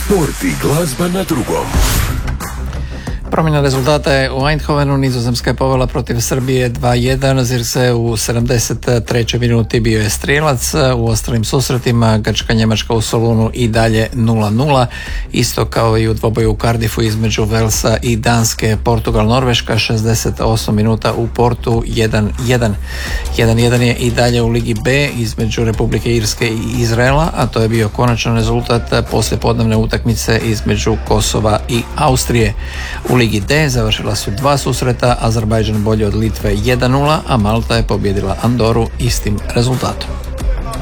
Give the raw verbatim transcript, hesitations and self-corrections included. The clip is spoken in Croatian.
Sport i glazba na drugom. Promjena rezultata je u Eindhovenu. Nizozemska je povela protiv Srbije dva jedan. Zirkse u sedamdeset trećoj minuti bio je strijelac. U ostalim susretima Grčka Njemačka u Solunu i dalje nula nula. Isto kao i u dvoboju u Cardiffu između Velsa i Danske. Portugal Norveška šezdeset osam minuta u Portu jedan jedan. jedan jedan je i dalje u Ligi B između Republike Irske i Izraela, a to je bio konačan rezultat poslijepodnevne utakmice između Kosova i Austrije. U Ligi D završila su dva susreta, Azerbajdžan bolje od Litve jedan nula, a Malta je pobijedila Andoru istim rezultatom.